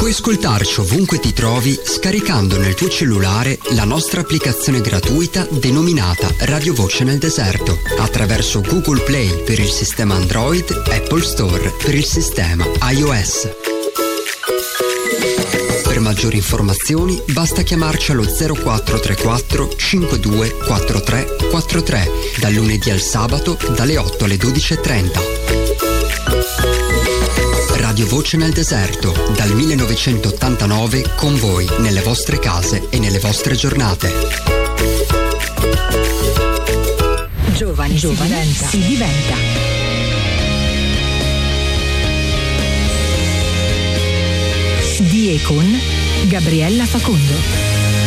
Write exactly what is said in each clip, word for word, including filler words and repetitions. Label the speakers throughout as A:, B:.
A: Puoi ascoltarci ovunque ti trovi scaricando nel tuo cellulare la nostra applicazione gratuita denominata Radio Voce nel Deserto attraverso Google Play per il sistema Android, Apple Store per il sistema iOS. Per maggiori informazioni basta chiamarci allo zero quattro tre quattro cinque due quattro tre quattro tre dal lunedì al sabato dalle otto alle dodici e trenta. Radio Voce nel Deserto, dal millenovecentottantanove con voi nelle vostre case e nelle vostre giornate.
B: Giovani, Giovani si diventa. Di e con Gabriella Facondo.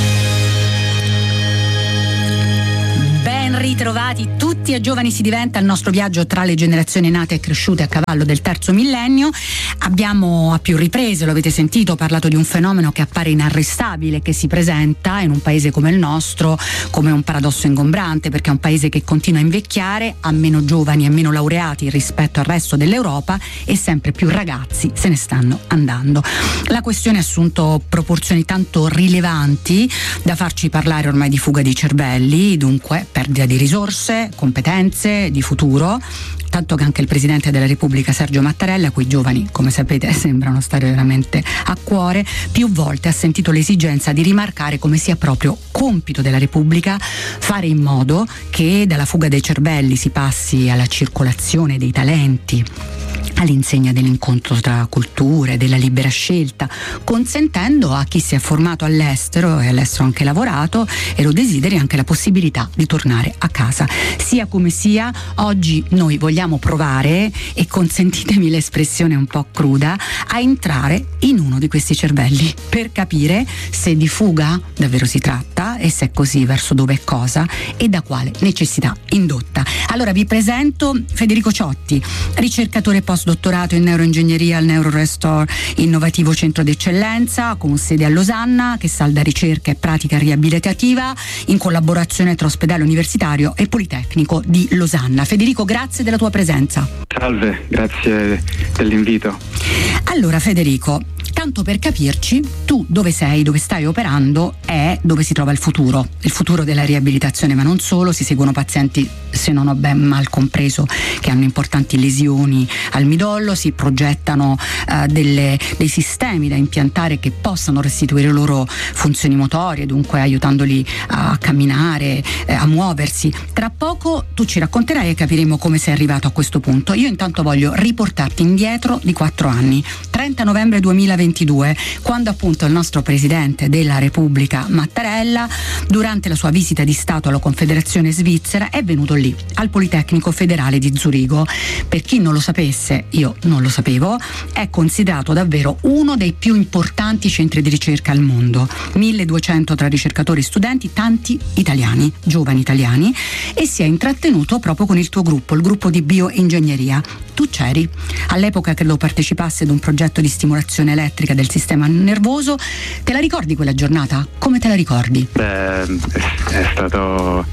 C: Ritrovati tutti a Giovani si diventa, il nostro viaggio tra le generazioni nate e cresciute a cavallo del terzo millennio. Abbiamo a più riprese, lo avete sentito, parlato di un fenomeno che appare inarrestabile, che si presenta in un paese come il nostro come un paradosso ingombrante, perché è un paese che continua a invecchiare, ha meno giovani e meno laureati rispetto al resto dell'Europa e sempre più ragazzi se ne stanno andando. La questione ha assunto proporzioni tanto rilevanti da farci parlare ormai di fuga di cervelli, dunque perdita di risorse, competenze, di futuro, tanto che anche il Presidente della Repubblica Sergio Mattarella, a cui i giovani, come sapete, sembrano stare veramente a cuore, più volte ha sentito l'esigenza di rimarcare come sia proprio compito della Repubblica fare in modo che dalla fuga dei cervelli si passi alla circolazione dei talenti, all'insegna dell'incontro tra culture, della libera scelta, consentendo a chi si è formato all'estero e all'estero anche lavorato e lo desideri anche la possibilità di tornare a casa. Sia come sia, oggi noi vogliamo provare, e consentitemi l'espressione un po' cruda, a entrare in uno di questi cervelli per capire se di fuga davvero si tratta e se è così verso dove e cosa e da quale necessità indotta. Allora vi presento Federico Ciotti, ricercatore postdottorato in neuroingegneria al NeuroRestore Innovativo Centro d'Eccellenza con sede a Losanna, che salda ricerca e pratica riabilitativa in collaborazione tra ospedale universitario e Politecnico di Losanna. Federico, grazie della tua presenza.
D: Salve, grazie dell'invito.
C: Allora Federico, tanto per capirci, tu dove sei, dove stai operando è dove si trova il futuro, il futuro della riabilitazione, ma non solo. Si seguono pazienti, se non ho ben mal compreso, che hanno importanti lesioni al midollo, si progettano uh, delle, dei sistemi da impiantare che possano restituire loro funzioni motorie, dunque aiutandoli a camminare, eh, a muoversi. Tra poco tu ci racconterai e capiremo come sei arrivato a questo punto. Io intanto voglio riportarti indietro di quattro anni, trenta novembre duemilaventidue, quando appunto il nostro Presidente della Repubblica Mattarella, durante la sua visita di Stato alla Confederazione Svizzera, è venuto lì al Politecnico Federale di Zurigo. Per chi non lo sapesse, io non lo sapevo, è considerato davvero uno dei più importanti centri di ricerca al mondo, milleduecento tra ricercatori e studenti, tanti italiani, giovani italiani, e si è intrattenuto proprio con il tuo gruppo, il gruppo di bioingegneria. Tu c'eri all'epoca, credo partecipasse ad un progetto di stimolazione elettrica del sistema nervoso. Te la ricordi quella giornata? Come te la ricordi?
D: Beh, è stato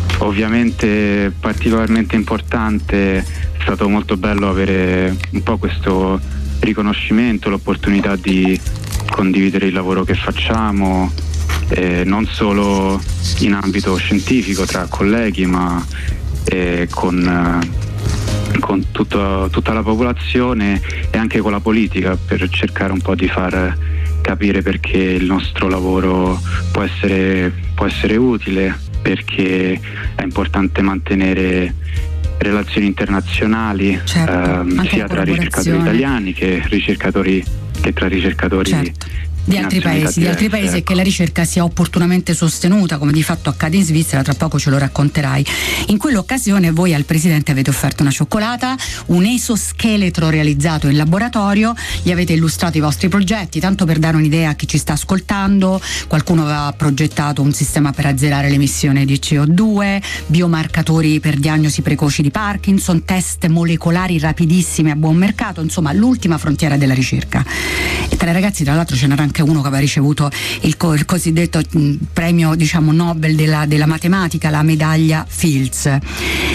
D: ovviamente particolarmente importante, è stato molto bello avere un po' questo riconoscimento, l'opportunità di condividere il lavoro che facciamo, eh, non solo in ambito scientifico tra colleghi, ma eh, con, eh, con tutto, tutta la popolazione e anche con la politica, per cercare un po' di far capire perché il nostro lavoro può essere, può essere utile, perché è importante mantenere relazioni internazionali,
C: certo,
D: ehm, sia tra ricercatori italiani che ricercatori che tra ricercatori
C: certo. di altri paesi, di altri paesi, e che la ricerca sia opportunamente sostenuta, come di fatto accade in Svizzera. Tra poco ce lo racconterai. In quell'occasione voi al Presidente avete offerto una cioccolata, un esoscheletro realizzato in laboratorio, gli avete illustrato i vostri progetti, tanto per dare un'idea a chi ci sta ascoltando. Qualcuno aveva progettato un sistema per azzerare l'emissione di C O due, biomarcatori per diagnosi precoci di Parkinson, test molecolari rapidissimi a buon mercato, insomma l'ultima frontiera della ricerca. E tra i ragazzi, tra l'altro, ce n'era anche uno che aveva ricevuto il, co- il cosiddetto mh, premio, diciamo, Nobel della, della matematica, la medaglia Fields. Il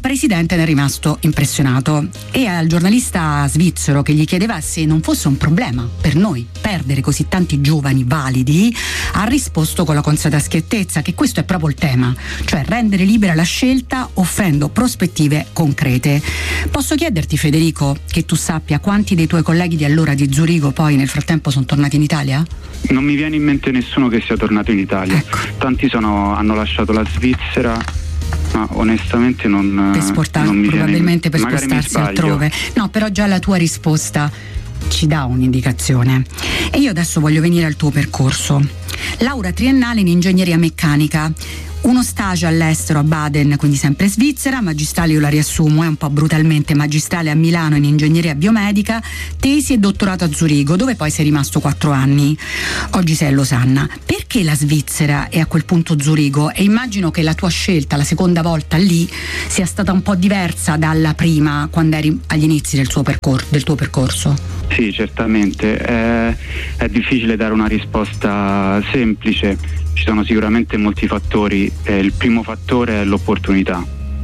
C: presidente ne è rimasto impressionato e al giornalista svizzero che gli chiedeva se non fosse un problema per noi perdere così tanti giovani validi, ha risposto con la consueta schiettezza che questo è proprio il tema, cioè rendere libera la scelta offrendo prospettive concrete. Posso chiederti, Federico, che tu sappia quanti dei tuoi colleghi di allora di Zurigo poi nel frattempo sono tornati in Italia?
D: Non mi viene in mente nessuno che sia tornato in Italia.
C: Ecco.
D: Tanti sono, hanno lasciato la Svizzera, ma onestamente non
C: per sportar-
D: non mi
C: probabilmente
D: viene,
C: per spostarsi altrove. No, però già la tua risposta ci dà un'indicazione. E io adesso voglio venire al tuo percorso. Laurea triennale in ingegneria meccanica, uno stage all'estero a Baden, quindi sempre Svizzera, magistrale, io la riassumo, è un po' brutalmente, magistrale a Milano in ingegneria biomedica, tesi e dottorato a Zurigo, dove poi sei rimasto quattro anni. Oggi sei a Losanna. Perché la Svizzera e a quel punto Zurigo? E immagino che la tua scelta, la seconda volta lì, sia stata un po' diversa dalla prima, quando eri agli inizi del, suo percor- del tuo percorso.
D: Sì, certamente. È, è difficile dare una risposta semplice. Ci sono sicuramente molti fattori. Eh, il primo fattore è l'opportunità.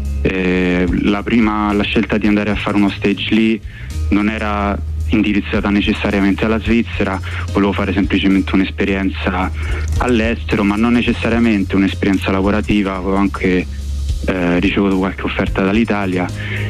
D: Eh, la prima, la scelta di andare a fare uno stage lì non era indirizzata necessariamente alla Svizzera, volevo fare semplicemente un'esperienza all'estero, ma non necessariamente un'esperienza lavorativa. Avevo anche eh, ricevuto qualche offerta dall'Italia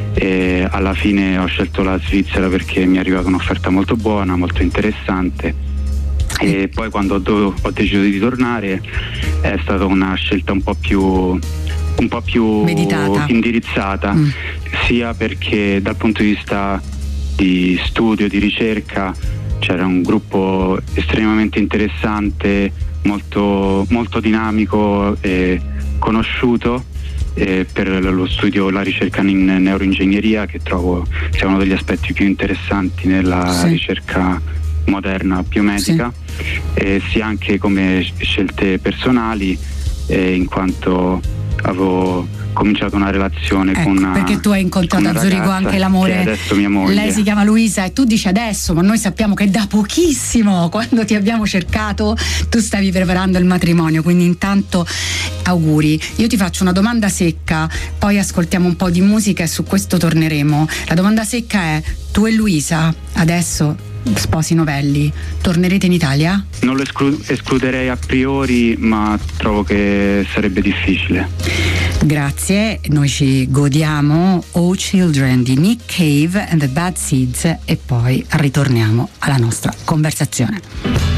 D: e alla fine ho scelto la Svizzera perché mi è arrivata un'offerta molto buona, molto interessante. E poi quando ho, ho deciso di tornare è stata una scelta un po' più un po' più
C: meditata,
D: indirizzata, mm. sia perché dal punto di vista di studio, di ricerca c'era un gruppo estremamente interessante, molto, molto dinamico e conosciuto eh, per lo studio, la ricerca in neuroingegneria, che trovo sia uno degli aspetti più interessanti nella sì. ricerca moderna biomedica, sì. eh, sia anche come scelte personali, eh, in quanto avevo cominciato una relazione
C: ecco,
D: con una,
C: perché tu hai incontrato a Zurigo anche l'amore,
D: adesso mia moglie.
C: Lei si chiama Luisa e tu dici adesso, ma noi sappiamo che da pochissimo, quando ti abbiamo cercato, tu stavi preparando il matrimonio, quindi intanto auguri. Io ti faccio una domanda secca, poi ascoltiamo un po' di musica e su questo torneremo. La domanda secca è: tu e Luisa adesso, sposi novelli, tornerete in Italia?
D: Non lo esclu- escluderei a priori, ma trovo che sarebbe difficile.
C: Grazie, noi ci godiamo Oh Children di Nick Cave and the Bad Seeds e poi ritorniamo alla nostra conversazione.